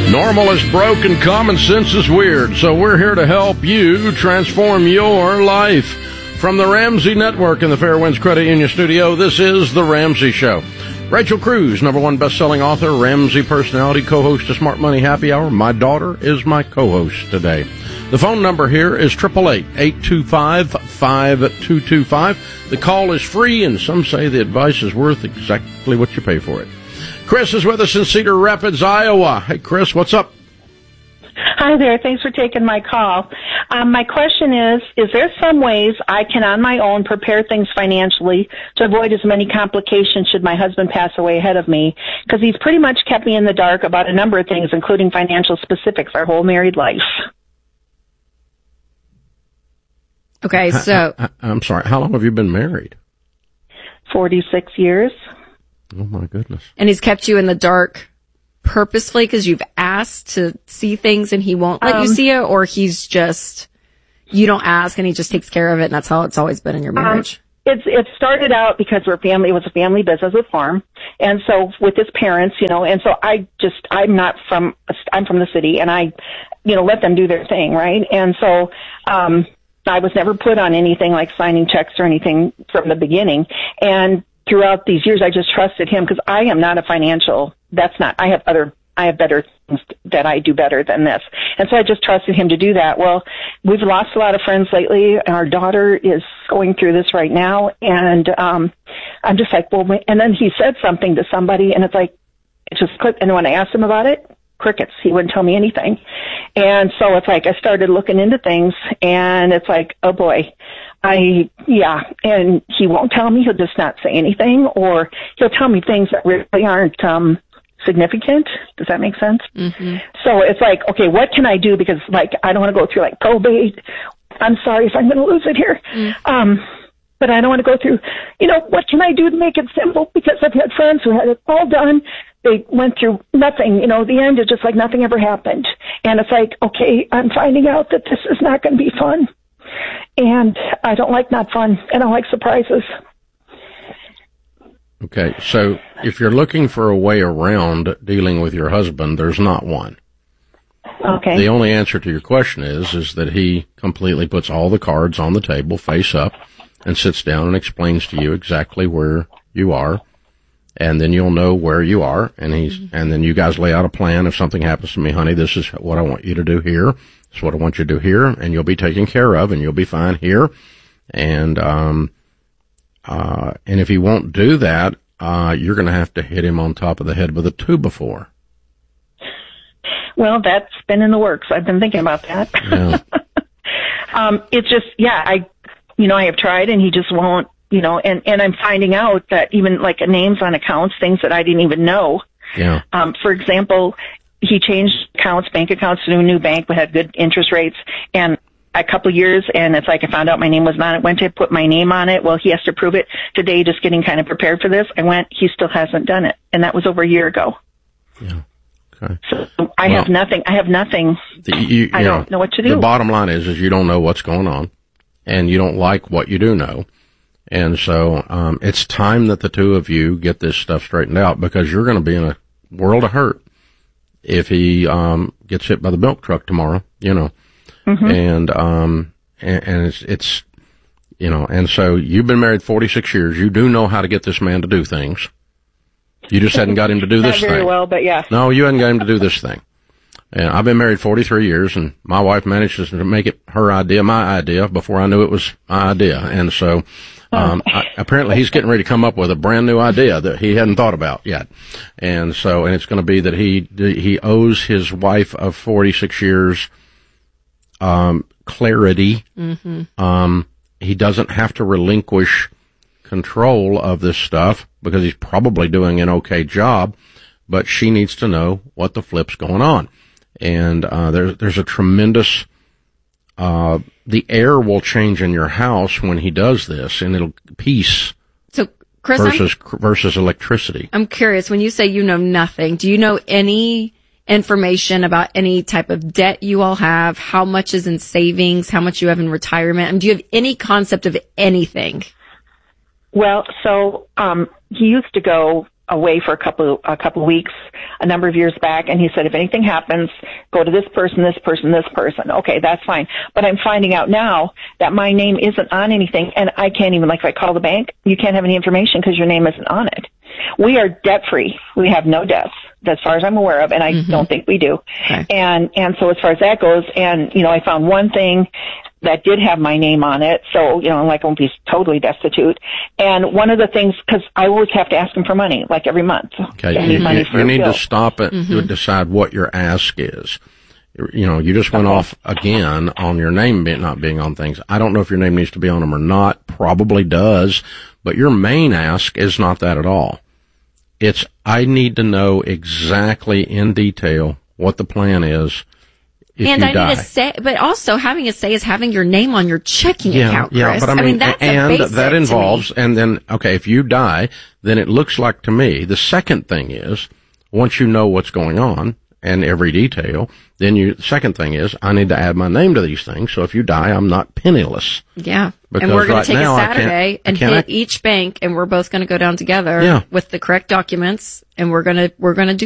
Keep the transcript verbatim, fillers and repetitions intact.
Normal is broke and common sense is weird, so we're here to help you transform your life. From the Ramsey Network in the Fairwinds Credit Union studio, this is The Ramsey Show. Rachel Cruz, number one best-selling author, Ramsey personality, co-host of Smart Money Happy Hour. My daughter is my co-host today. The phone number here is eight eight eight, eight two five, five two two five. The call is free, and some say the advice is worth exactly what you pay for it. Chris is with us in Cedar Rapids, Iowa. Hey, Chris, what's up? Hi there. Thanks for taking my call. Um, my question is, is there some ways I can on my own prepare things financially to avoid as many complications should my husband pass away ahead of me? Because he's pretty much kept me in the dark about a number of things, including financial specifics, our whole married life. Okay, so... I, I, I'm sorry, how long have you been married? forty-six years. Oh, my goodness. And he's kept you in the dark purposefully because you've asked to see things and he won't let um, you see it, or he's just, you don't ask and he just takes care of it, and that's how it's always been in your marriage? Um, it's, it started out because we're family, it was a family business, a farm, and so with his parents, you know, and so I just, I'm not from, I'm from the city, and I, you know, let them do their thing, right? And so, um, I was never put on anything like signing checks or anything from the beginning, and throughout these years, I just trusted him because I am not a financial, that's not, I have other, I have better things that I do better than this. And so I just trusted him to do that. Well, we've lost a lot of friends lately. Our daughter is going through this right now. And, um, I'm just like, well, and then he said something to somebody, and it's like, it just clicked. And when I asked him about it, crickets, he wouldn't tell me anything. And so it's like, I started looking into things, and it's like, oh boy. I, yeah, and he won't tell me. He'll just not say anything, or he'll tell me things that really aren't um, significant. Does that make sense? Mm-hmm. So it's like, okay, what can I do? Because, like, I don't want to go through, like, probate. I'm sorry if I'm going to lose it here. Mm. Um, but I don't want to go through, you know, what can I do to make it simple? Because I've had friends who had it all done. They went through nothing. You know, the end is just like nothing ever happened. And it's like, okay, I'm finding out that this is not going to be fun. And I don't like not fun. I don't like surprises. Okay, so if you're looking for a way around dealing with your husband, there's not one. Okay. The only answer to your question is, is that he completely puts all the cards on the table face up and sits down and explains to you exactly where you are. And then you'll know where you are. And he's, mm-hmm. and then you guys lay out a plan. If something happens to me, honey, this is what I want you to do here. This is what I want you to do here. And you'll be taken care of, and you'll be fine here. And, um, uh, and if he won't do that, uh, you're going to have to hit him on top of the head with a two before. Well, that's been in the works. I've been thinking about that. Yeah. um, it's just, yeah, I, you know, I have tried, and he just won't, you know, and, and I'm finding out that even like names on accounts, things that I didn't even know. Yeah. Um, for example, he changed accounts, bank accounts to a new bank that had good interest rates, and a couple of years, and it's like I found out my name wasn't on it, went to put my name on it. Well, he has to prove it. Today, just getting kind of prepared for this, I went, he still hasn't done it, and that was over a year ago. Yeah. Okay. So I well, have nothing. I have nothing. The, you, I you don't know, know what to do. The bottom line is, is you don't know what's going on, and you don't like what you do know. And so, um, it's time that the two of you get this stuff straightened out, because you're going to be in a world of hurt if he, um, gets hit by the milk truck tomorrow, you know. Mm-hmm. And, um, and, and it's, it's, you know, and so you've been married forty-six years. You do know how to get this man to do things. You just hadn't got him to do this Not very thing. well, but yeah. No, you hadn't got him to do this thing. And I've been married forty-three years, and my wife managed to make it her idea, my idea, before I knew it was my idea. And so, um, I, apparently he's getting ready to come up with a brand new idea that he hadn't thought about yet. And so, and it's going to be that he, he owes his wife of forty-six years, um, clarity. Mm-hmm. Um, he doesn't have to relinquish control of this stuff because he's probably doing an okay job, but she needs to know what the flip's going on. And, uh, there's, there's a tremendous, uh, the air will change in your house when he does this, and it'll peace. So, Chris, versus, I'm, versus electricity. I'm curious, when you say you know nothing, do you know any information about any type of debt you all have, how much is in savings, how much you have in retirement? I mean, do you have any concept of anything? Well, so, um, he used to go away for a couple a couple of weeks a number of years back, and he said, if anything happens, go to this person, this person, this person. Okay, that's fine. But I'm finding out now that my name isn't on anything, and I can't even, like if I call the bank, you can't have any information because your name isn't on it. We are debt-free. We have no debts, as far as I'm aware of, and I mm-hmm. don't think we do. Okay. And and so as far as that goes, and, you know, I found one thing that did have my name on it, so, you know, like I won't be totally destitute. And one of the things, because I always have to ask him for money, like every month. Okay, you, need, money you, for you need bill. to stop it mm-hmm. to decide what your ask is. You know, you just went okay. off again on your name be, not being on things. I don't know if your name needs to be on them or not. Probably does. But your main ask is not that at all. It's, I need to know exactly in detail what the plan is. If and you I die. need a say, but also having a say is having your name on your checking yeah, account, Chris. Yeah, but I mean, I mean that's and a basic that involves, to me. and then, okay, if you die, then it looks like to me, the second thing is, once you know what's going on and every detail, then you, the second thing is, I need to add my name to these things, so if you die, I'm not penniless. Yeah. Because and we're going right to take now, a Saturday and hit act- each bank, and we're both going to go down together yeah. with the correct documents, and we're going to, we're going to do